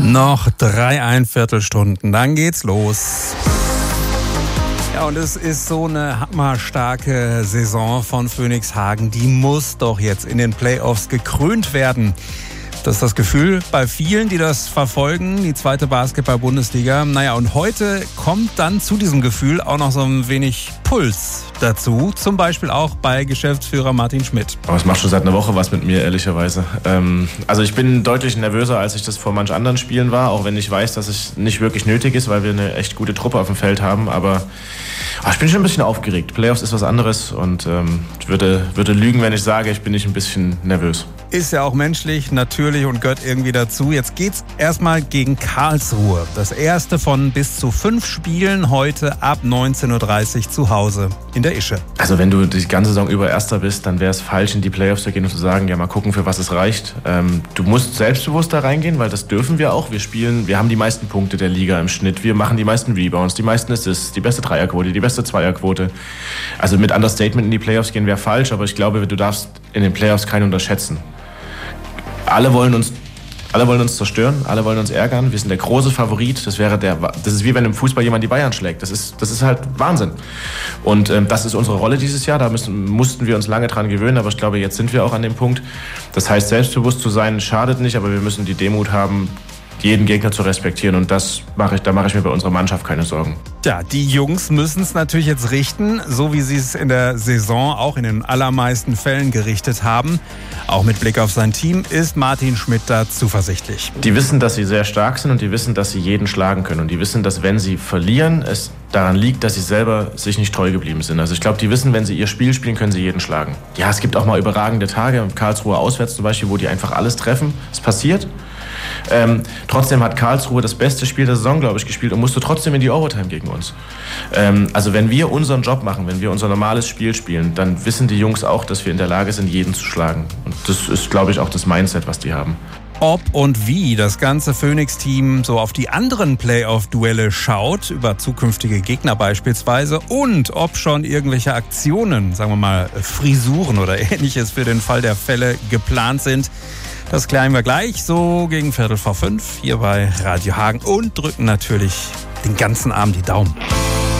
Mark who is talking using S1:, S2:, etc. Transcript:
S1: Noch 3 Stunden, dann geht's los. Ja, und es ist so eine hammerstarke Saison von Phönix Hagen. Die muss doch jetzt in den Playoffs gekrönt werden. Das ist das Gefühl bei vielen, die das verfolgen, die zweite Basketball-Bundesliga. Naja, und heute kommt dann zu diesem Gefühl auch noch so ein wenig Puls dazu. Zum Beispiel auch bei Geschäftsführer Martin Schmidt.
S2: Aber es macht schon seit einer Woche was mit mir, ehrlicherweise. Also ich bin deutlich nervöser, als ich das vor manch anderen Spielen war. Auch wenn ich weiß, dass es nicht wirklich nötig ist, weil wir eine echt gute Truppe auf dem Feld haben. Aber ich bin schon ein bisschen aufgeregt. Playoffs ist was anderes und ich würde lügen, wenn ich sage, ich bin nicht ein bisschen nervös.
S1: Ist ja auch menschlich, natürlich und gehört irgendwie dazu. Jetzt geht's erstmal gegen Karlsruhe. Das erste von bis zu 5 Spielen heute ab 19:30 Uhr zu Hause in der Ische.
S2: Also wenn du die ganze Saison über Erster bist, dann wäre es falsch, in die Playoffs zu gehen und zu sagen, ja mal gucken, für was es reicht. Du musst selbstbewusst da reingehen, weil das dürfen wir auch. Wir haben die meisten Punkte der Liga im Schnitt. Wir machen die meisten Rebounds, die meisten Assists, die beste Dreierquote, die beste Zweierquote. Also mit Understatement in die Playoffs gehen wäre falsch, aber ich glaube, du darfst in den Playoffs keinen unterschätzen. Alle wollen uns zerstören, alle wollen uns ärgern. Wir sind der große Favorit. Das ist wie wenn im Fußball jemand die Bayern schlägt. Das ist halt Wahnsinn. Und das ist unsere Rolle dieses Jahr. Da mussten wir uns lange dran gewöhnen, aber ich glaube, jetzt sind wir auch an dem Punkt. Das heißt, selbstbewusst zu sein schadet nicht, aber wir müssen die Demut haben, jeden Gegner zu respektieren. Und da mache ich mir bei unserer Mannschaft keine Sorgen.
S1: Ja, die Jungs müssen es natürlich jetzt richten, so wie sie es in der Saison auch in den allermeisten Fällen gerichtet haben. Auch mit Blick auf sein Team ist Martin Schmidt da zuversichtlich.
S2: Die wissen, dass sie sehr stark sind und die wissen, dass sie jeden schlagen können. Und die wissen, dass wenn sie verlieren, es daran liegt, dass sie selber sich nicht treu geblieben sind. Also ich glaube, die wissen, wenn sie ihr Spiel spielen, können sie jeden schlagen. Ja, es gibt auch mal überragende Tage, Karlsruhe auswärts zum Beispiel, wo die einfach alles treffen. Es passiert. Trotzdem hat Karlsruhe das beste Spiel der Saison, glaube ich, gespielt und musste trotzdem in die Overtime gegen uns. Also wenn wir unseren Job machen, wenn wir unser normales Spiel spielen, dann wissen die Jungs auch, dass wir in der Lage sind, jeden zu schlagen. Und das ist, glaube ich, auch das Mindset, was die haben.
S1: Ob und wie das ganze Phönix-Team so auf die anderen Playoff-Duelle schaut, über zukünftige Gegner beispielsweise, und ob schon irgendwelche Aktionen, sagen wir mal Frisuren oder Ähnliches für den Fall der Fälle geplant sind, das klären wir gleich so gegen 4:45 hier bei Radio Hagen und drücken natürlich den ganzen Abend die Daumen.